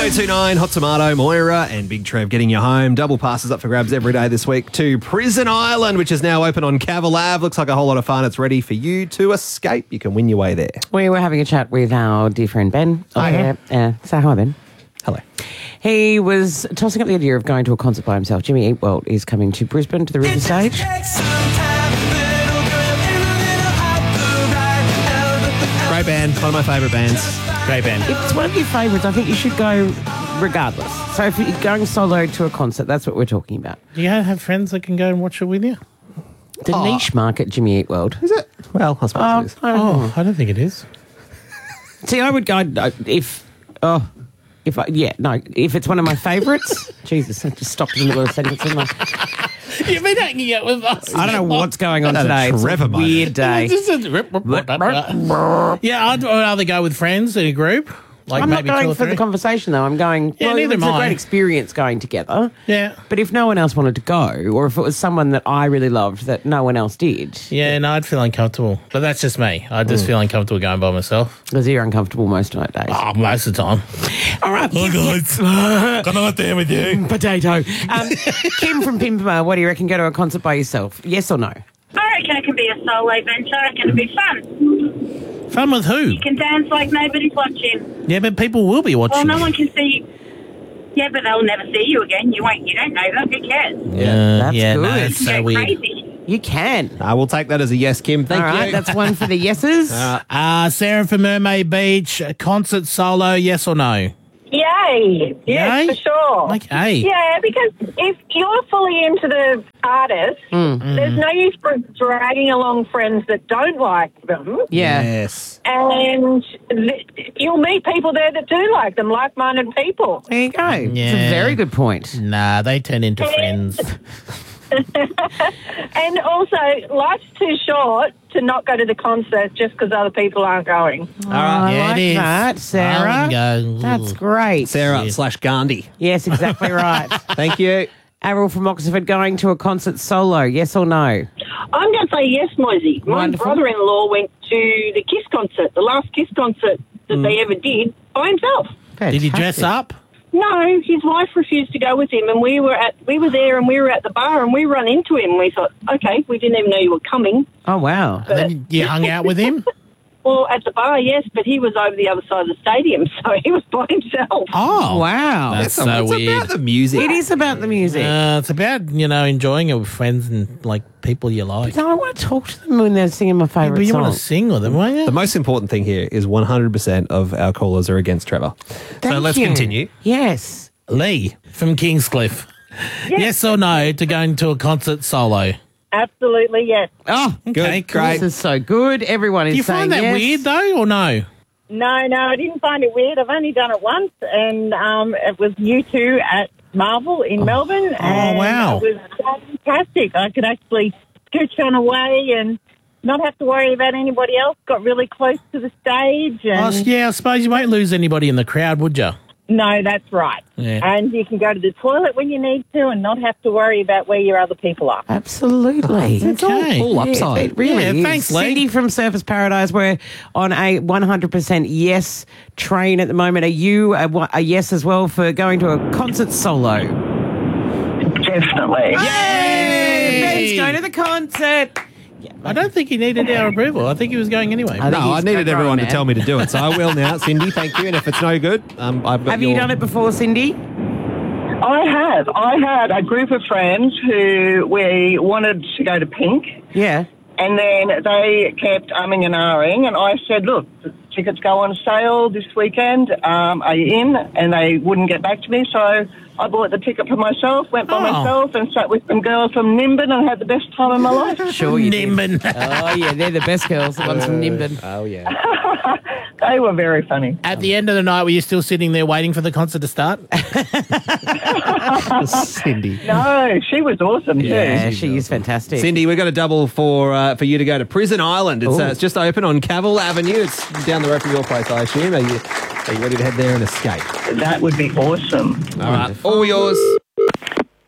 1029, Hot Tomato, Moira and Big Trev getting you home. Double passes up for grabs every day this week to Prison Island, which is now open on Cavill Ave. Looks like a whole lot of fun. It's ready for you to escape. You can win your way there. We were having a chat with our dear friend Ben. Hi. Say hi, Ben. Hello. He was tossing up the idea of going to a concert by himself. Jimmy Eat World is coming to Brisbane to the River Stage. Great band. One of my favourite bands. Great band. If it's one of your favourites, I think you should go regardless. So if you're going solo to a concert, that's what we're talking about. Do you have friends that can go and watch it with you? The niche market, Jimmy Eat World. Is it? Well, I suppose it is. I don't think it is. See, I would go if it's one of my favourites. Jesus, I just stopped in the middle of a sentence. Didn't I? You've been hanging out with us. I don't know what's going on today. It's a weird day. Yeah, I'd rather go with friends in a group. Like I'm not maybe two going or for the three. conversation, though. I'm going, Yeah, well, neither it's am a I. great experience going together. Yeah. But if no one else wanted to go, or if it was someone that I really loved that no one else did, Yeah, no, I'd feel uncomfortable. But that's just me. I just feel uncomfortable going by myself. because you're uncomfortable most night days. Oh, most of the time. All right. guys. Can I there with you? Potato. Kim from Pimpama, what do you reckon? Go to a concert by yourself? Yes or no? I reckon it can be a solo venture. I reckon it'll be fun. Fun with who? You can dance like nobody's watching. Yeah, but people will be watching. Well, no one can see you. Yeah, but they'll never see you again. You don't know them. Who cares? That's yeah, good. no, it's so Go weird. crazy. You can. I will take that as a yes, Kim. Thank All right, you. that's one for the yeses. Sarah from Mermaid Beach, concert solo, yes or no? Yay! Yes, Yay? for sure. Okay. Yeah, because if you're fully into the artist, there's no use for dragging along friends that don't like them. Yeah. Yes. And you'll meet people there that do like them, like-minded people. There you go. It's Yeah. a very good point. Nah, they turn into friends. And also, life's too short to not go to the concert just because other people aren't going. All right, Yeah, I like it is. that, Sarah. I wouldn't go. That's great. Sarah / Gandhi. Yes, exactly right. Thank you. Errol from Oxford going to a concert solo, yes or no? I'm going to say yes, Moisey. My Wonderful. brother-in-law went to the Kiss concert, the last Kiss concert that they ever did, by himself. Did he dress up? No, his wife refused to go with him, and we were there, and we were at the bar, and we run into him. And we thought, okay, we didn't even know you were coming. Oh, wow. And then you hung out with him? Well, at the bar, yes, but he was over the other side of the stadium, so he was by himself. Oh. Wow. That's so it's weird. about the music. It is about the music. It's about, enjoying it with friends and, people you like. No, I want to talk to them when they're singing my favourite But you song. want to sing with them, won't you? The most important thing here is 100% of our callers are against Trevor. So Thank let's you. continue. Yes. Lee from Kingscliff. Yes or no to going to a concert solo? Absolutely, yes. Oh, Okay, Good, great. this is so good. Everyone is Do you saying find that yes. weird, though, or no? No, I didn't find it weird. I've only done it once, and it was U2 at Marvel in Melbourne. And wow. It was fantastic. I could actually scooch on away and not have to worry about anybody else. Got really close to the stage. And I suppose you won't lose anybody in the crowd, would you? No, that's right. Yeah. And you can go to the toilet when you need to and not have to worry about where your other people are. Absolutely. It's all upside. It really Yeah, is. thanks, Lee. Cindy from Surface Paradise, we're on a 100% yes train at the moment. Are you a yes as well for going to a concert solo? Definitely. Yay! Ben's going to the concert. I don't think he needed our approval. I think he was going anyway. I think No, I he's needed got everyone Rowan, to tell me to do it, so I will now. Cindy, thank you. And if it's no good, I've got Have you done it before, Cindy? I have. I had a group of friends who we wanted to go to Pink, Yeah. and then they kept umming and ahhing, and I said, look, the tickets go on sale this weekend. Are you in? And they wouldn't get back to me, so I bought the ticket for myself, went by myself, and sat with some girls from Nimbin and had the best time of my life. Sure you did. Nimbin. Oh, yeah, they're the best girls, the ones from Nimbin. Oh, yeah. They were very funny. At the end of the night, were you still sitting there waiting for the concert to start? Cindy. No, she was awesome too. Yeah, she is fantastic. Cindy, we've got a double for you to go to Prison Island. It's just open on Cavill Avenue. It's down the road from your place, I assume. Are you ready to head there and escape? That would be awesome. All right, all yours. You've called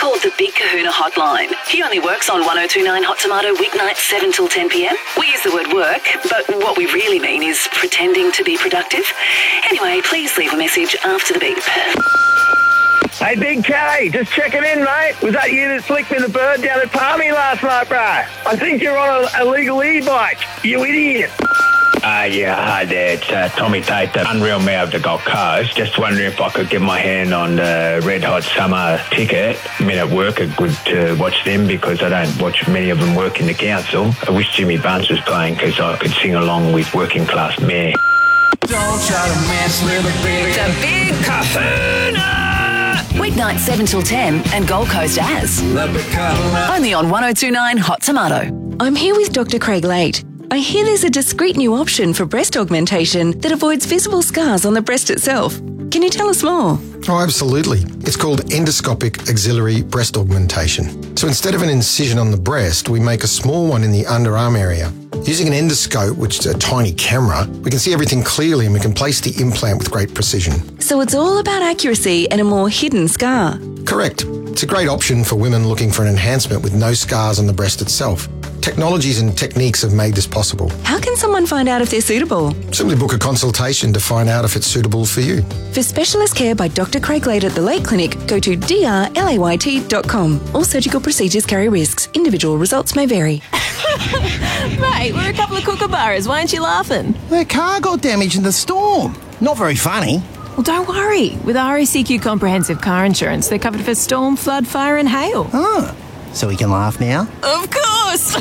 called the Big Kahuna Hotline. He only works on 102.9 Hot Tomato weeknights 7 till 10 p.m. We use the word work, but what we really mean is pretending to be productive. Anyway, please leave a message after the beep. Hey, Big K, just checking in, mate. Was that you that flicked me the bird down at Palmy last night, bro? I think you're on a illegal e-bike, you idiot. Yeah, hi there. It's Tommy Tate, the Unreal Mayor of the Gold Coast. Just wondering if I could get my hand on the Red Hot Summer ticket. Men at work are good to watch them because I don't watch many of them work in the council. I wish Jimmy Bunce was playing because I could sing along with Working Class Mayor. Don't try to mess with a The Big Kahuna! Weeknight 7 till 10 and Gold Coast As. Only on 102.9 Hot Tomato. I'm here with Dr. Craig Late. I hear there's a discreet new option for breast augmentation that avoids visible scars on the breast itself. Can you tell us more? Oh, absolutely. It's called endoscopic axillary breast augmentation. So instead of an incision on the breast, we make a small one in the underarm area. Using an endoscope, which is a tiny camera, we can see everything clearly and we can place the implant with great precision. So it's all about accuracy and a more hidden scar. Correct. It's a great option for women looking for an enhancement with no scars on the breast itself. Technologies and techniques have made this possible. How can someone find out if they're suitable? Simply book a consultation to find out if it's suitable for you. For specialist care by Dr. Craig Late at the Late Clinic, go to drlayt.com. All surgical procedures carry risks. Individual results may vary. Mate, we're a couple of kookaburras. Why aren't you laughing? Their car got damaged in the storm. Not very funny. Well, don't worry. With RACQ Comprehensive Car Insurance, they're covered for storm, flood, fire and hail. Oh, so we can laugh now? Of course!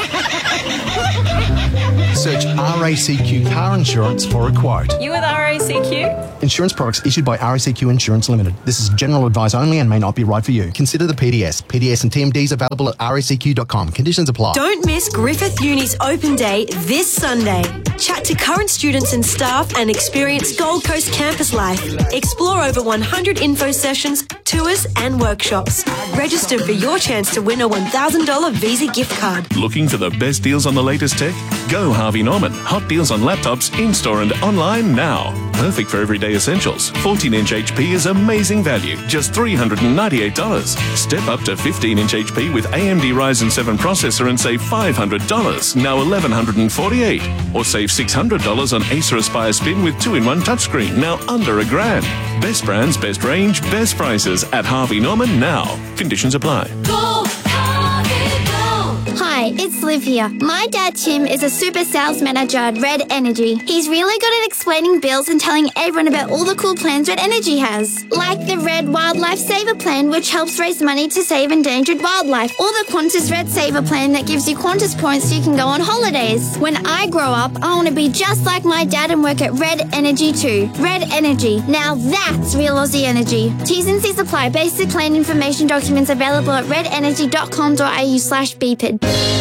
Search RACQ Car Insurance for a quote. You with RACQ? Insurance products issued by RACQ Insurance Limited. This is general advice only and may not be right for you. Consider the PDS. PDS and TMDs available at racq.com. Conditions apply. Don't miss Griffith Uni's Open Day this Sunday. Chat to current students and staff and experience Gold Coast campus life. Explore over 100 info sessions, tours and workshops. Register for your chance to win a $1,000 Visa gift card. Looking for the best deals on the latest tech? Go Harvey Norman. Hot deals on laptops in-store and online now. Perfect for everyday essentials. 14-inch HP is amazing value, just $398. Step up to 15-inch HP with AMD Ryzen 7 processor and save $500, now $1,148. Or save $600 on Acer Aspire Spin with 2-in-1 touchscreen, now under $1,000. Best brands, best range, best prices at Harvey Norman now. Conditions apply. Hi, it's Liv here. My dad Tim is a super sales manager at Red Energy. He's really good at explaining bills and telling everyone about all the cool plans Red Energy has. Like the Red Wildlife Saver Plan, which helps raise money to save endangered wildlife. Or the Qantas Red Saver Plan that gives you Qantas points so you can go on holidays. When I grow up, I want to be just like my dad and work at Red Energy too. Red Energy. Now that's real Aussie energy. T's and C's apply. Basic plan information documents available at redenergy.com.au/BPID.